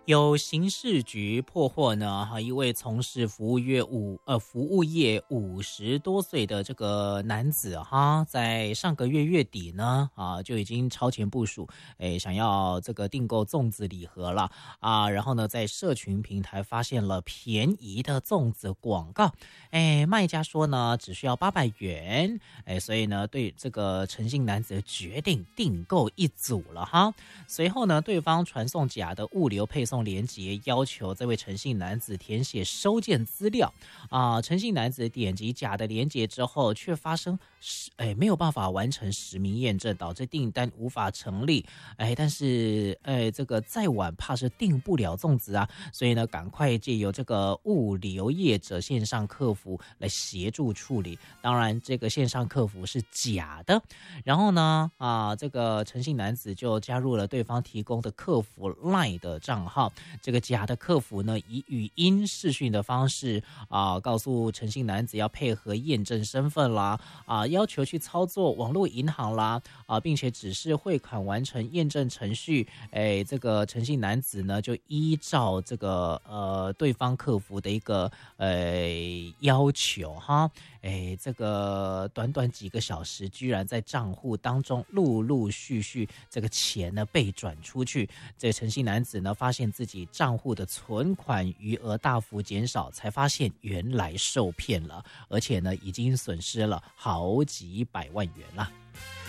有刑事局破获呢，一位从事服务业50多岁的这个男子在上个月月底呢就已经超前部署，想要这个订购粽子礼盒了然后呢，在社群平台发现了便宜的粽子广告，卖家说呢只需要800元，所以呢对这个陈姓男子决定订购一组了哈。随后呢，对方传送假的物流配送连结，要求这位陈姓男子填写收件资料陈姓男子点击假的连结之后，却发生没有办法完成实名验证，导致订单无法成立。但是这个再晚怕是订不了粽子啊，所以呢，赶快借由这个物流业者线上客服来协助处理。当然，这个线上客服是假的。然后呢，这个陈姓男子就加入了对方提供的客服 LINE 的账号。这个假的客服呢，以语音视讯的方式告诉陈姓男子要配合验证身份啦要求去操作网络银行啦并且指示汇款完成验证程序。这个陈姓男子呢，就依照这个对方客服的一个要求这个短短几个小时，居然在账户当中陆陆续续这个钱呢被转出去。这个陈姓男子呢，发现自己账户的存款余额大幅减少，才发现原来受骗了，而且呢已经损失了好几百万元了。